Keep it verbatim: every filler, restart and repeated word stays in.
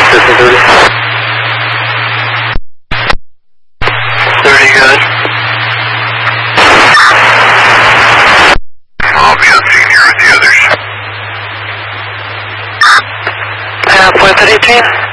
fifteen thirty. thirty good. I'll be on scene here with the others. Uh, point thirty-three.